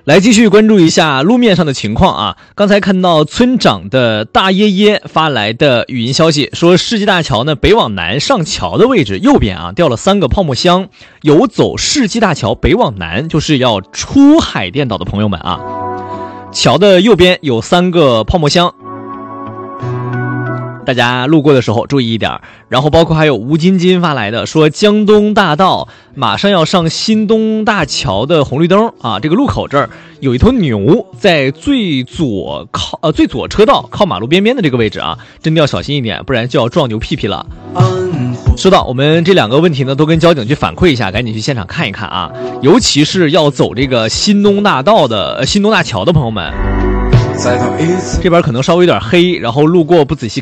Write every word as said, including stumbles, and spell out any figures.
来继续关注一下路面上的情况啊！刚才看到村长的大爷爷发来的语音消息，说世纪大桥呢北往南上桥的位置右边啊掉了三个泡沫箱，有走世纪大桥北往南，就是要出海淀岛的朋友们啊，桥的右边有三个泡沫箱。大家路过的时候注意一点。然后包括还有吴金金发来的，说江东大道马上要上新东大桥的红绿灯啊，这个路口这儿有一头牛在最左靠呃最左车道靠马路边边的这个位置啊，真的要小心一点，不然就要撞牛屁屁了。说到我们这两个问题呢，都跟交警去反馈一下，赶紧去现场看一看啊，尤其是要走这个新东大道的、呃、新东大桥的朋友们，这边可能稍微有点黑，然后路过不仔细